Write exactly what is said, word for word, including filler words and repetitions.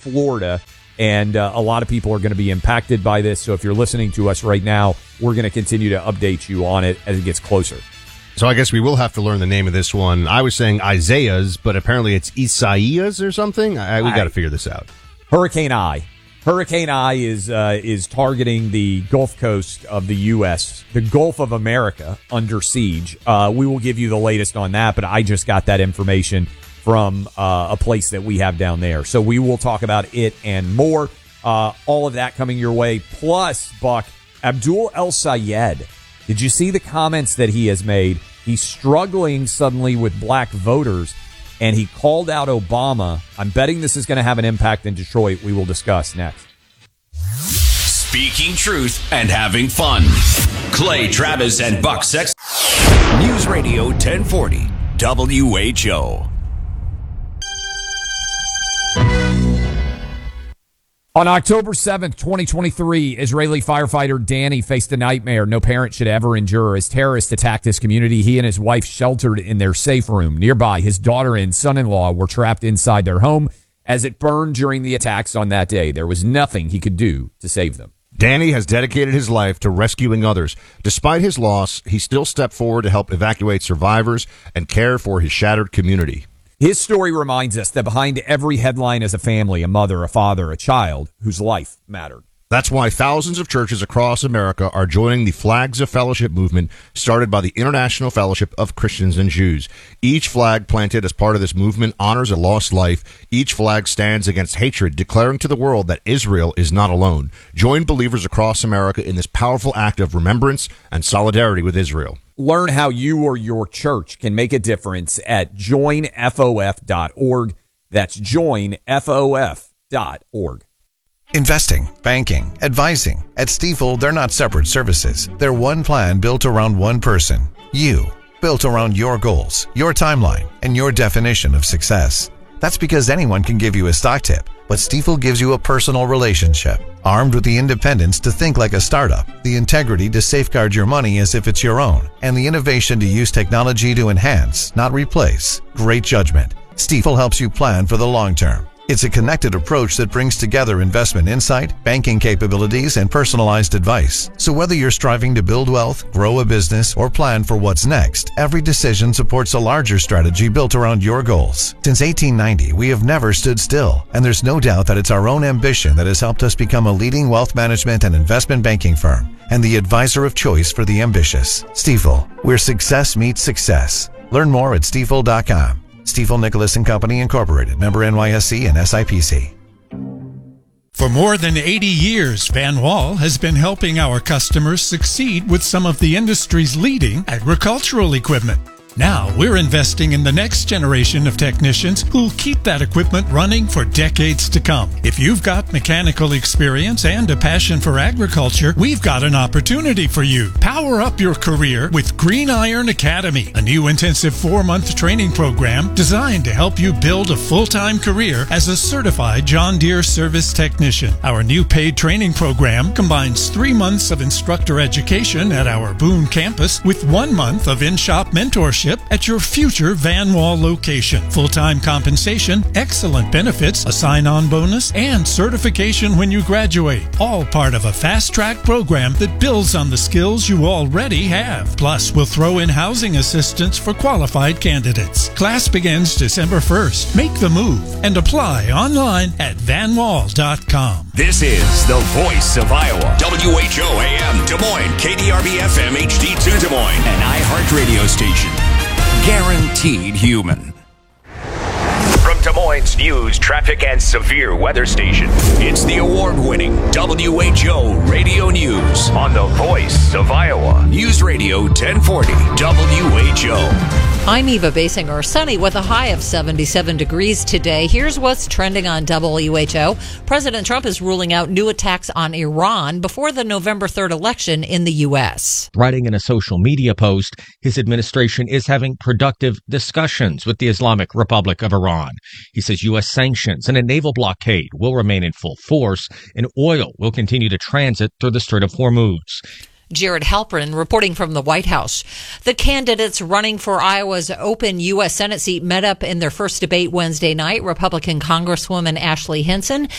Florida, and uh, a lot of people are going to be impacted by this. So if you're listening to us right now, we're going to continue to update you on it as it gets closer. So I guess we will have to learn the name of this one. I was saying Isaiah's, but apparently it's Isaiah's or something. I, we got to figure this out. Hurricane I. Hurricane I is uh, is targeting the Gulf Coast of the U S, the Gulf of America, under siege. Uh, we will give you the latest on that, but I just got that information from uh, a place that we have down there. So we will talk about it and more. Uh, all of that coming your way. Plus, Buck, Abdul El Sayed. Did you see the comments that he has made? He's struggling suddenly with black voters, and he called out Obama. I'm betting this is going to have an impact in Detroit. We will discuss next. Speaking truth and having fun. Clay Travis and Buck Sex. News Radio ten forty W H O. On October seventh, twenty twenty-three, Israeli firefighter Danny faced a nightmare no parent should ever endure. As terrorists attacked his community, he and his wife sheltered in their safe room. Nearby, his daughter and son-in-law were trapped inside their home as it burned during the attacks on that day. There was nothing he could do to save them. Danny has dedicated his life to rescuing others. Despite his loss, he still stepped forward to help evacuate survivors and care for his shattered community. His story reminds us that behind every headline is a family, a mother, a father, a child whose life mattered. That's why thousands of churches across America are joining the Flags of Fellowship movement started by the International Fellowship of Christians and Jews. Each flag planted as part of this movement honors a lost life. Each flag stands against hatred, declaring to the world that Israel is not alone. Join believers across America in this powerful act of remembrance and solidarity with Israel. Learn how you or your church can make a difference at join F O F dot org. That's join F O F dot org. Investing, banking, advising. At Stifel, they're not separate services. They're one plan built around one person. You. Built around your goals, your timeline, and your definition of success. That's because anyone can give you a stock tip, but Stifel gives you a personal relationship. Armed with the independence to think like a startup, the integrity to safeguard your money as if it's your own, and the innovation to use technology to enhance, not replace, great judgment. Stifel helps you plan for the long term. It's a connected approach that brings together investment insight, banking capabilities, and personalized advice. So whether you're striving to build wealth, grow a business, or plan for what's next, every decision supports a larger strategy built around your goals. Since eighteen ninety, we have never stood still, and there's no doubt that it's our own ambition that has helped us become a leading wealth management and investment banking firm, and the advisor of choice for the ambitious. Stifel, where success meets success. Learn more at stifel dot com. Stifel Nicholas and Company Incorporated, member N Y S C and S I P C. For more than eighty years, Van Wall has been helping our customers succeed with some of the industry's leading agricultural equipment. Now we're investing in the next generation of technicians who'll keep that equipment running for decades to come. If you've got mechanical experience and a passion for agriculture, we've got an opportunity for you. Power up your career with Green Iron Academy, a new intensive four-month training program designed to help you build a full-time career as a certified John Deere service technician. Our new paid training program combines three months of instructor education at our Boone campus with one month of in-shop mentorship at your future Van Wall location. Full-time compensation, excellent benefits, a sign-on bonus, and certification when you graduate. All part of a fast-track program that builds on the skills you already have. Plus, we'll throw in housing assistance for qualified candidates. Class begins December first. Make the move and apply online at van wall dot com. This is the voice of Iowa. W H O A M Des Moines, K D R B F M H D two Des Moines, an iHeart radio station. Guaranteed human. From Des Moines News, traffic, and severe weather station, it's the award-winning W H O Radio News on the voice of Iowa. News Radio ten forty W H O. I'm Eva Basinger. Sunny with a high of seventy-seven degrees today. Here's what's trending on W H O. President Trump is ruling out new attacks on Iran before the November third election in the U S. Writing in a social media post, his administration is having productive discussions with the Islamic Republic of Iran. He says U S sanctions and a naval blockade will remain in full force, and oil will continue to transit through the Strait of Hormuz. Jared Halpern reporting from the White House. The candidates running for Iowa's open U S Senate seat met up in their first debate Wednesday night. Republican Congresswoman Ashley Hinson